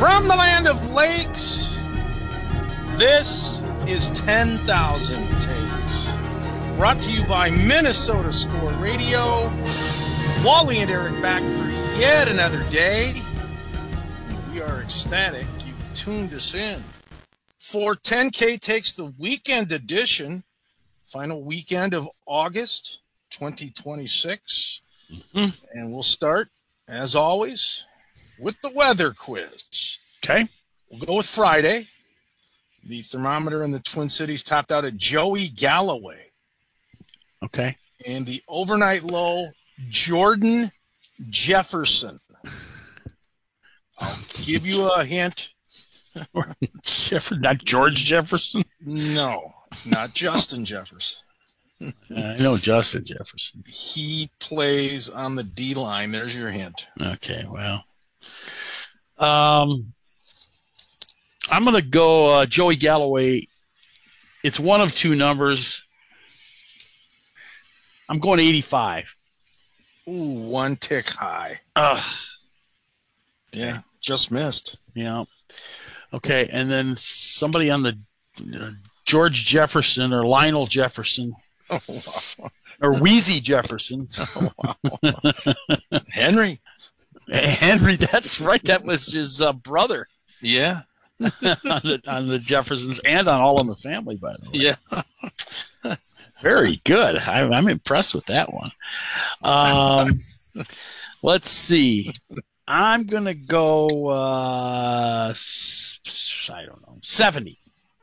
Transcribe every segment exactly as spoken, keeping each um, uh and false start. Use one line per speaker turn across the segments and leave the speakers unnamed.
From the land of lakes, this is ten thousand Takes. Brought to you by Minnesota Score Radio. Wally and Eric back for yet another day. And we are ecstatic you've tuned us in for ten K Takes, the weekend edition, final weekend of August twenty twenty-six. Mm-hmm. And we'll start, as always, with the weather quiz.
Okay.
We'll go with Friday. The thermometer in the Twin Cities topped out at Joey Galloway.
Okay.
And the overnight low, Jordan Jefferson. I'll give you a hint.
Jefferson, not George Jefferson?
No, not Justin Jefferson.
uh, I know Justin Jefferson.
He plays on the D line. There's your hint.
Okay, well. Um, I'm going to go uh, Joey Galloway. It's one of two numbers. I'm going eighty-five.
Ooh, one tick high.
Ugh.
Yeah, just missed.
Yeah. Okay, and then somebody on the uh, George Jefferson or Lionel Jefferson.
Oh, wow.
Or Wheezy Jefferson.
Oh, wow. Henry.
Henry, that's right. That was his uh, brother.
Yeah.
on, the, on the Jeffersons and on All in the Family, by the way.
Yeah.
Very good. I, I'm impressed with that one. Um, let's see. I'm going to go, uh, I don't know, seventy.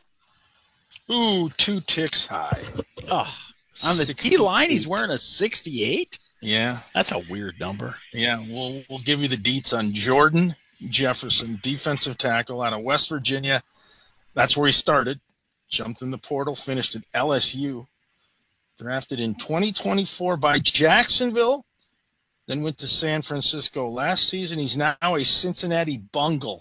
Ooh, two ticks high.
Oh, on the T line, he's wearing a sixty-eight?
Yeah.
That's a weird number.
Yeah, we'll we'll give you the deets on Jordan Jefferson, defensive tackle out of West Virginia. That's where he started. Jumped in the portal, finished at L S U. Drafted in twenty twenty-four by Jacksonville. Then went to San Francisco last season. He's now a Cincinnati Bungle.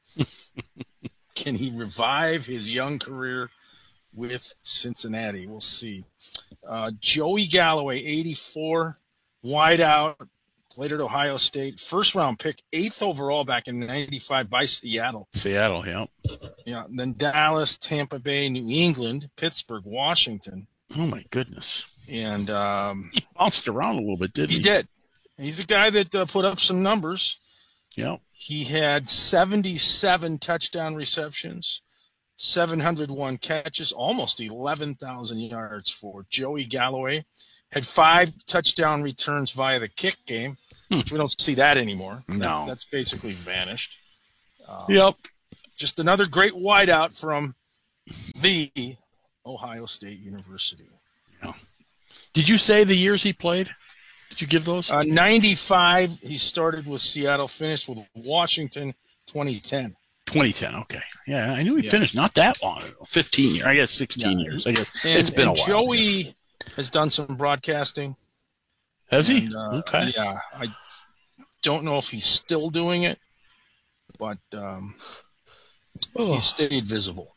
Can he revive his young career with Cincinnati? We'll see. Uh, Joey Galloway, eighty-four, wide out, played at Ohio State. First round pick, eighth overall back in ninety-five by Seattle.
Seattle, yeah.
Yeah. And then Dallas, Tampa Bay, New England, Pittsburgh, Washington.
Oh, my goodness.
And um,
he bounced around a little bit, didn't he?
He did. He's a guy that uh, put up some numbers.
Yeah.
He had seventy-seven touchdown receptions, seven hundred one catches, almost eleven thousand yards for Joey Galloway. Had five touchdown returns via the kick game, hmm. which we don't see that anymore.
No.
That, that's basically vanished.
Um, yep.
Just another great wideout from the Ohio State University.
Yeah. Did you say the years he played? Did you give those?
Uh, ninety-five, he started with Seattle, finished with Washington, twenty ten.
twenty ten, okay. Yeah, I knew he yeah. finished not that long ago. fifteen years, I guess sixteen yeah. years. I guess
and,
it's been
and
a while.
Joey has done some broadcasting.
Has he?
And, uh,
okay.
Yeah, I don't know if he's still doing it, but um, oh. he stayed visible.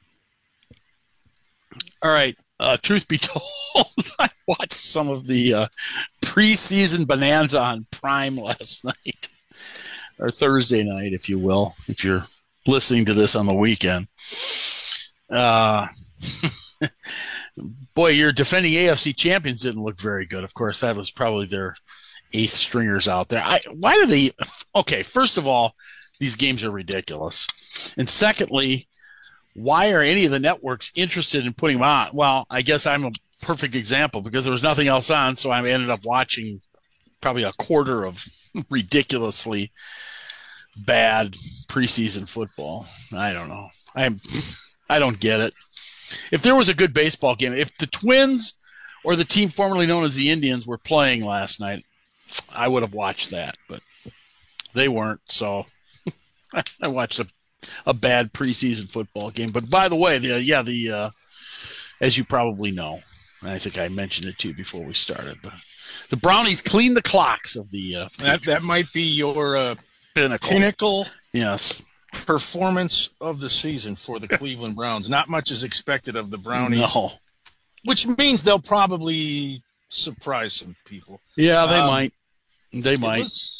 All right. Uh, truth be told, I watched some of the uh, preseason bonanza on Prime last night, or Thursday night, if you will, if you're listening to this on the weekend. Uh, boy, your defending A F C champions didn't look very good. Of course, that was probably their eighth stringers out there. I, why do they – okay, first of all, these games are ridiculous. And secondly – why are any of the networks interested in putting them on? Well, I guess I'm a perfect example because there was nothing else on, so I ended up watching probably a quarter of ridiculously bad preseason football. I don't know. I'm I don't get it. If there was a good baseball game, if the Twins or the team formerly known as the Indians were playing last night, I would have watched that, but they weren't, so I watched a a bad preseason football game. But by the way, the yeah, the uh, as you probably know, and I think I mentioned it too before we started, the, the Brownies cleaned the clocks of the uh,
that that might be your uh,
pinnacle.
pinnacle
yes
performance of the season for the Cleveland Browns. Not much is expected of the Brownies,
no.
which means they'll probably surprise some people.
Yeah, they
um,
might. They might.
Was,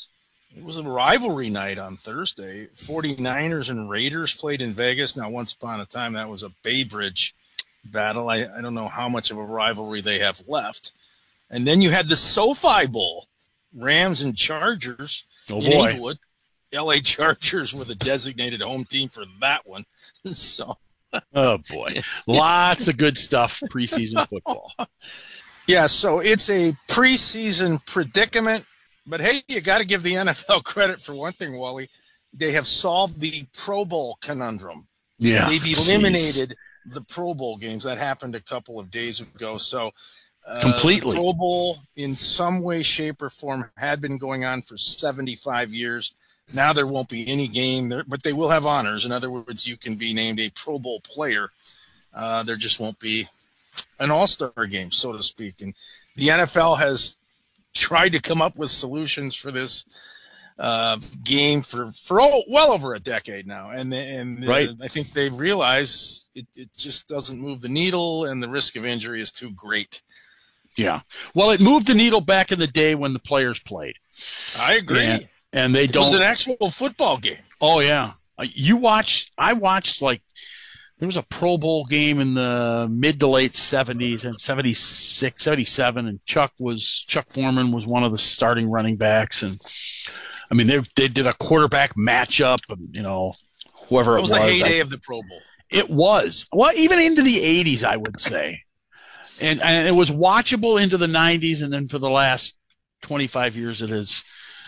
It was a rivalry night on Thursday. 49ers and Raiders played in Vegas. Now, once upon a time, that was a Bay Bridge battle. I, I don't know how much of a rivalry they have left. And then you had the SoFi Bowl, Rams and Chargers
Oh,
in
boy.
Inglewood. L A Chargers were the designated home team for that one. So,
Oh, boy. Lots of good stuff preseason football.
yeah, so it's a preseason predicament. But, hey, you got to give the N F L credit for one thing, Wally. They have solved the Pro Bowl conundrum.
Yeah.
They've
geez.
eliminated the Pro Bowl games. That happened a couple of days ago. So uh,
Completely.
the Pro Bowl, in some way, shape, or form, had been going on for seventy-five years. Now there won't be any game, there, but they will have honors. In other words, you can be named a Pro Bowl player. Uh, there just won't be an all-star game, so to speak. And the N F L has tried to come up with solutions for this uh, game for, for oh, well over a decade now. And, and
Right.
uh, I think they realize it, it just doesn't move the needle, and the risk of injury is too great.
Yeah. Well, it moved the needle back in the day when the players played.
I agree.
And, and they
It
don't.
was an actual football game.
Oh, yeah. Uh, You watched, I watched like, there was a Pro Bowl game in the mid to late seventies and seventy-six, seventy-seven, and Chuck was, Chuck Foreman was one of the starting running backs. And I mean, they, they did a quarterback matchup, and, you know, whoever
It
it
was
was.
the heyday
I-
of the Pro Bowl.
It was. Well, even into the eighties, I would say. And, and it was watchable into the nineties, and then for the last twenty-five years, it has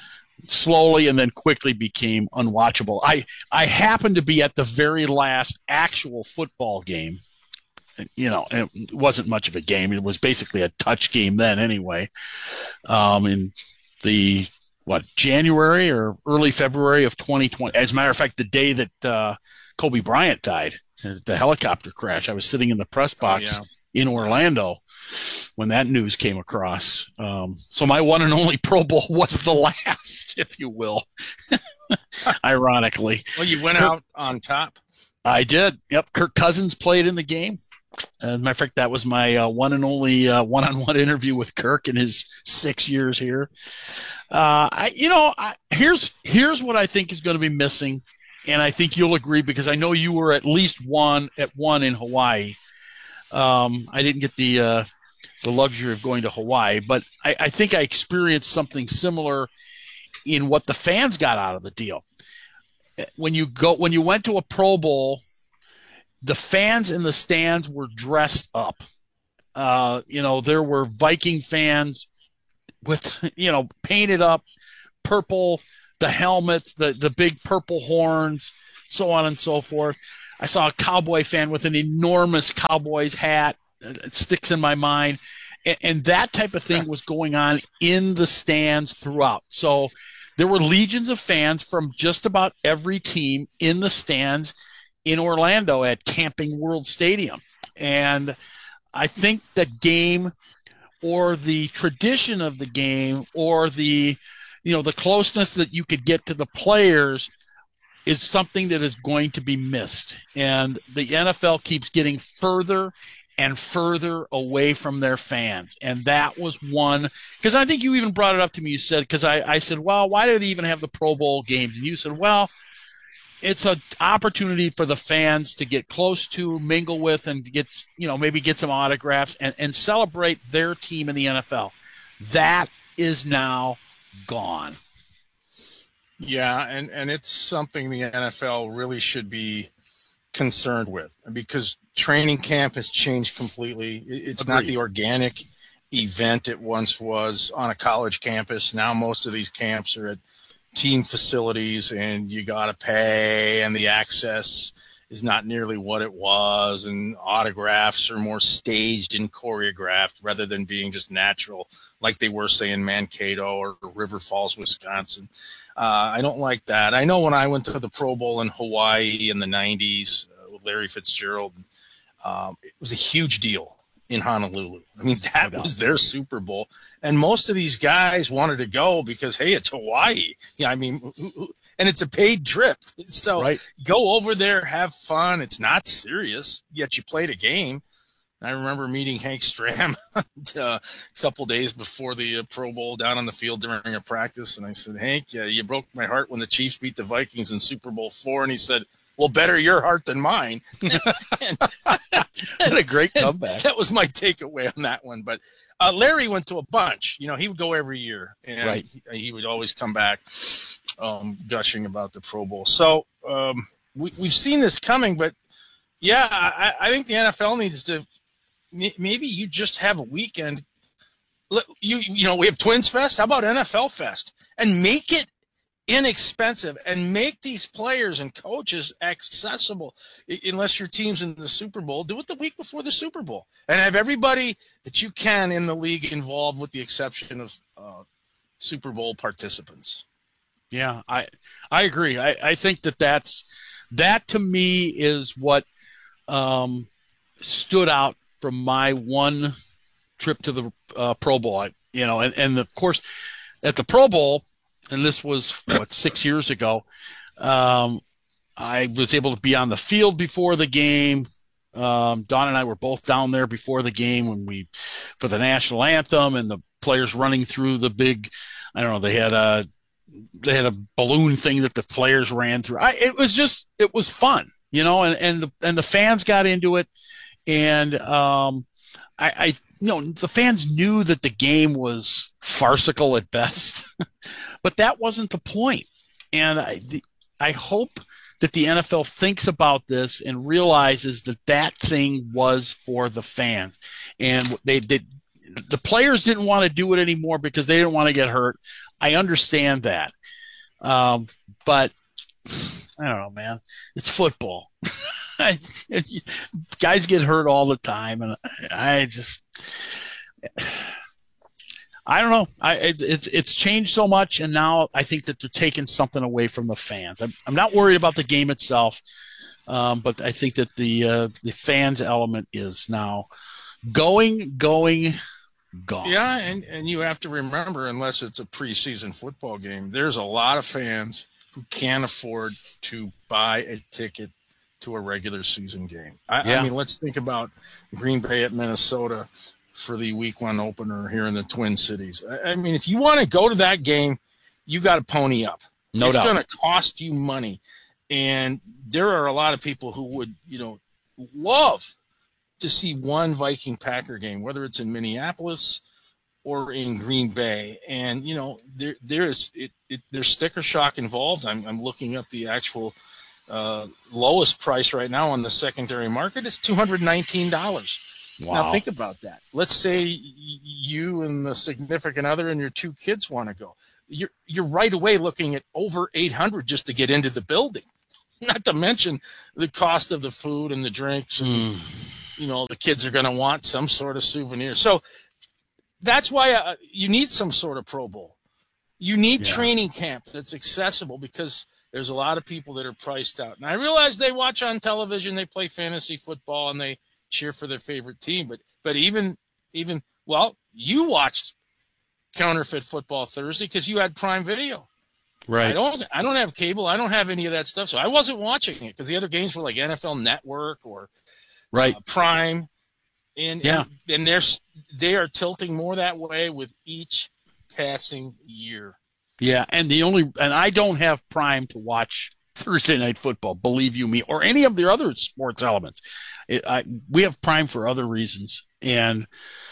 slowly and then quickly became unwatchable. I, I happened to be at the very last actual football game. You know, and it wasn't much of a game. It was basically a touch game then anyway. Um, in the, what, January or early February of twenty twenty. As a matter of fact, the day that uh, Kobe Bryant died, the helicopter crash, I was sitting in the press box
Oh, yeah.
in Orlando when that news came across. Um, so my one and only Pro Bowl was the last, if you will, ironically.
Well, you went
Kirk-
out on top.
I did. Yep. Kirk Cousins played in the game. As a matter of fact, that was my uh, one and only uh, one-on-one interview with Kirk in his six years here. Uh, I, you know, I, here's here's what I think is going to be missing, and I think you'll agree because I know you were at least one at one in Hawaii. Um, I didn't get the uh, the luxury of going to Hawaii, but I, I think I experienced something similar in what the fans got out of the deal. When you go when you went to a Pro Bowl, the fans in the stands were dressed up. Uh, you know, there were Viking fans with, you know, painted up, purple, the helmets, the, the big purple horns, so on and so forth. I saw a Cowboy fan with an enormous Cowboys hat. It sticks in my mind. And, and that type of thing was going on in the stands throughout. So there were legions of fans from just about every team in the stands in Orlando at Camping World Stadium. And I think the game or the tradition of the game or the, you know, the closeness that you could get to the players is something that is going to be missed. And the N F L keeps getting further and further away from their fans. And that was one, because I think you even brought it up to me. You said, because I, I said, well, why do they even have the Pro Bowl games? And you said, well, it's an opportunity for the fans to get close to, mingle with, and to get, you know, maybe get some autographs and, and celebrate their team in the N F L. That is now gone.
Yeah, and, and it's something the N F L really should be concerned with because training camp has changed completely. It's
Agreed.
not the organic event it once was on a college campus. Now most of these camps are at team facilities and you got to pay, and the access is not nearly what it was, and autographs are more staged and choreographed rather than being just natural like they were, say, in Mankato or River Falls, Wisconsin. Uh, I don't like that. I know when I went to the Pro Bowl in Hawaii in the nineties uh, with Larry Fitzgerald, um, it was a huge deal in Honolulu. I mean, that was their Super Bowl. And most of these guys wanted to go because, hey, it's Hawaii. Yeah, I mean, and it's a paid trip. So
Right.
go over there, have fun. It's not serious, yet you played a game. I remember meeting Hank Stram uh, a couple days before the uh, Pro Bowl down on the field during a practice. And I said, Hank, uh, you broke my heart when the Chiefs beat the Vikings in Super Bowl four. And he said, well, better your heart than mine. and,
What a great comeback.
That was my takeaway on that one. But uh, Larry went to a bunch. You know, he would go every year. And
right.
he, he would always come back um, gushing about the Pro Bowl. So um, we, we've seen this coming. But, yeah, I, I think the N F L needs to – maybe you just have a weekend. You you know, we have Twins Fest. How about N F L Fest? And make it inexpensive and make these players and coaches accessible. Unless your team's in the Super Bowl, do it the week before the Super Bowl. And have everybody that you can in the league involved with the exception of uh, Super Bowl participants.
Yeah, I I agree. I, I think that that's, that to me is what um, stood out from my one trip to the uh, Pro Bowl. I, you know, and, and of course at the Pro Bowl, and this was what, six years ago, um, I was able to be on the field before the game. Um, Don and I were both down there before the game when we, for the national anthem and the players running through the big, I don't know, they had a, they had a balloon thing that the players ran through. I, it was just, it was fun, you know, and, and the, and the fans got into it. And um, I, I, you know, the fans knew that the game was farcical at best, but that wasn't the point. And I, the, I hope that the N F L thinks about this and realizes that that thing was for the fans. And they did. The players didn't want to do it anymore because they didn't want to get hurt. I understand that, um, but I don't know, man. It's football. Guys get hurt all the time, and I just, I don't know. I it, it's it's changed so much, and now I think that they're taking something away from the fans. I'm I'm not worried about the game itself, um, but I think that the uh, the fans element is now going, going, gone.
Yeah, and and you have to remember, unless it's a preseason football game, there's a lot of fans who can't afford to buy a ticket to a regular season game. I,
yeah.
I mean, let's think about Green Bay at Minnesota for the week one opener here in the Twin Cities. I, I mean, if you want to go to that game, you got to pony up.
No
it's
doubt.
going to cost you money. And there are a lot of people who would, you know, love to see one Viking Packer game, whether it's in Minneapolis or in Green Bay. And, you know, there there is it, it there's sticker shock involved. I'm I'm looking up the actual Uh, lowest price right now on the secondary market is two hundred nineteen dollars.
Wow.
Now think about that. Let's say you and the significant other and your two kids want to go. You're you're right away looking at over eight hundred just to get into the building. Not to mention the cost of the food and the drinks. And,
Mm.
you know, the kids are going to want some sort of souvenir. So that's why uh, you need some sort of Pro Bowl. You need
Yeah.
training camp that's accessible, because there's a lot of people that are priced out. And I realize they watch on television, they play fantasy football, and they cheer for their favorite team. But but even, even well, you watched Counterfeit Football Thursday because you had Prime Video.
Right.
I don't I don't have cable. I don't have any of that stuff. So I wasn't watching it because the other games were like N F L Network or
Right.
uh, Prime. And,
Yeah.
and, and they're, they are tilting more that way with each passing year.
Yeah, and the only and I don't have Prime to watch Thursday Night Football, believe you me, or any of their other sports elements. It, I we have Prime for other reasons, and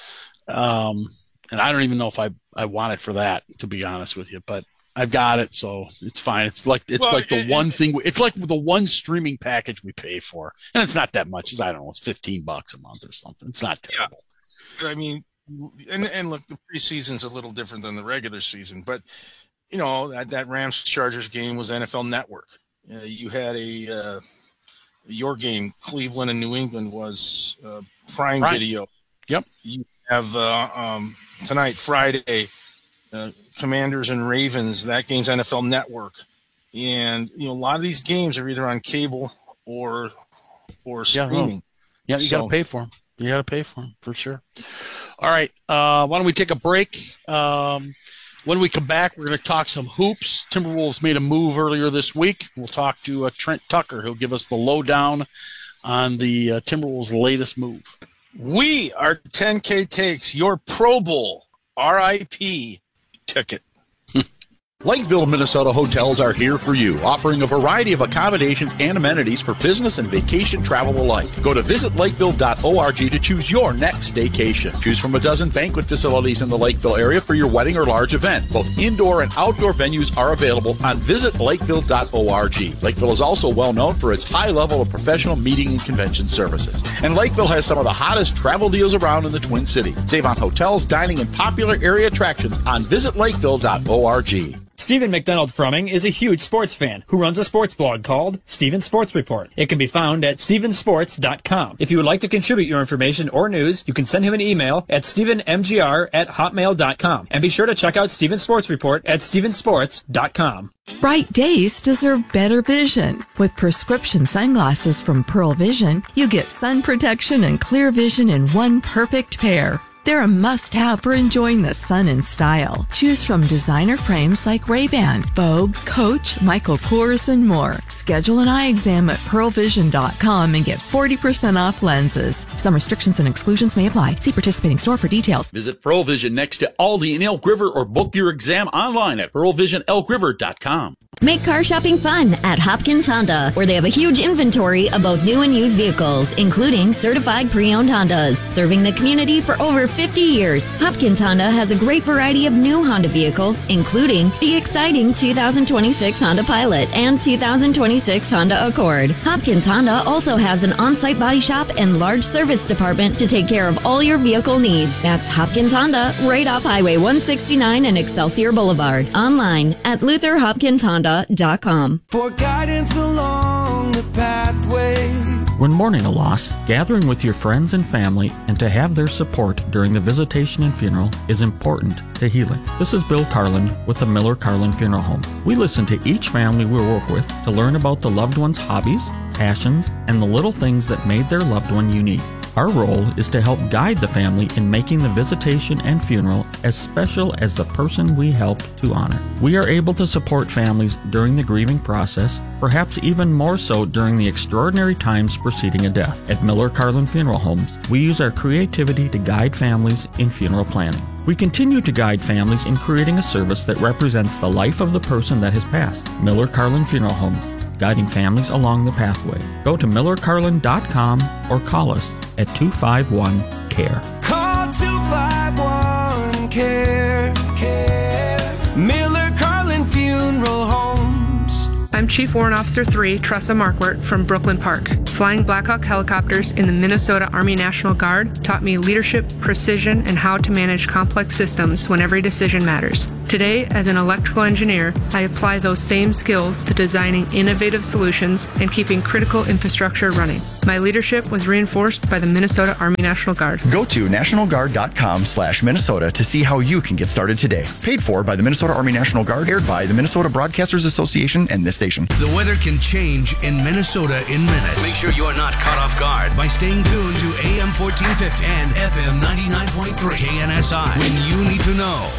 um, and I don't even know if I I want it for that, to be honest with you. But I've got it, so it's fine. It's like it's
Well,
like the
it-
one
it-
thing. It's like the one streaming package we pay for, and it's not that much. It's, I don't know, it's fifteen bucks a month or something. It's not terrible.
I mean, and and look, the preseason's a little different than the regular season, but you know that that Rams Chargers game was N F L Network. Uh, you had a uh, your game, Cleveland and New England, was uh, Prime
Right.
Video.
Yep.
You have uh, um, tonight, Friday, uh, Commanders and Ravens. That game's N F L Network, and you know a lot of these games are either on cable or or
Yeah, no.
streaming.
Yeah, you
So-
got to pay for them. You got to pay for them for sure. All right. Uh, why don't we take a break? Um, when we come back, we're going to talk some hoops. Timberwolves made a move earlier this week. We'll talk to uh, Trent Tucker. He'll give us the lowdown on the uh, Timberwolves' latest move.
We are ten K Takes, your Pro Bowl R I P ticket.
Lakeville, Minnesota hotels are here for you, offering a variety of accommodations and amenities for business and vacation travel alike. Go to visit lakeville dot org to choose your next staycation. Choose from a dozen banquet facilities in the Lakeville area for your wedding or large event. Both indoor and outdoor venues are available on visit lakeville dot org. Lakeville is also well known for its high level of professional meeting and convention services. And Lakeville has some of the hottest travel deals around in the Twin Cities. Save on hotels, dining, and popular area attractions on visit lakeville dot org.
Stephen McDonald Frumming is a huge sports fan who runs a sports blog called Stephen Sports Report. It can be found at stephen sports dot com. If you would like to contribute your information or news, you can send him an email at stephen m g r at hotmail dot com. And be sure to check out Stephen Sports Report at stephen sports dot com.
Bright days deserve better vision. With prescription sunglasses from Pearl Vision, you get sun protection and clear vision in one perfect pair. They're a must-have for enjoying the sun in style. Choose from designer frames like Ray-Ban, Vogue, Coach, Michael Kors, and more. Schedule an eye exam at pearl vision dot com and get forty percent off lenses. Some restrictions and exclusions may apply. See participating store for details.
Visit Pearl Vision next to Aldi in Elk River or book your exam online at pearl vision elk river dot com.
Make car shopping fun at Hopkins Honda, where they have a huge inventory of both new and used vehicles, including certified pre-owned Hondas. Serving the community for over fifty years, Hopkins Honda has a great variety of new Honda vehicles, including the exciting two thousand twenty-six Honda Pilot and two thousand twenty-six Honda Accord. Hopkins Honda also has an on-site body shop and large service department to take care of all your vehicle needs. That's Hopkins Honda, right off Highway one sixty-nine and Excelsior Boulevard. Online at luther hopkins honda dot com.
For guidance along the pathway.
When mourning a loss, gathering with your friends and family and to have their support during the visitation and funeral is important to healing. This is Bill Carlin with the Miller Carlin Funeral Home. We listen to each family we work with to learn about the loved one's hobbies, passions, and the little things that made their loved one unique. Our role is to help guide the family in making the visitation and funeral as special as the person we helped to honor. We are able to support families during the grieving process, perhaps even more so during the extraordinary times preceding a death. At Miller Carlin Funeral Homes, we use our creativity to guide families in funeral planning. We continue to guide families in creating a service that represents the life of the person that has passed. Miller Carlin Funeral Homes, guiding families along the pathway. Go to miller carlin dot com or call us at two five one C A R E.
Call two five one C A R E. Care. Miller Carlin Funeral Homes.
I'm Chief Warrant Officer three, Tressa Markwart from Brooklyn Park. Flying Black Hawk helicopters in the Minnesota Army National Guard taught me leadership, precision, and how to manage complex systems when every decision matters. Today, as an electrical engineer, I apply those same skills to designing innovative solutions and keeping critical infrastructure running. My leadership was reinforced by the Minnesota Army National Guard.
Go to national guard dot com slash Minnesota to see how you can get started today. Paid for by the Minnesota Army National Guard, aired by the Minnesota Broadcasters Association and this station.
The weather can change in Minnesota in minutes. Make sure you are not caught off guard by staying tuned to A M fourteen fifty and F M ninety-nine point three K N S I when you need to know.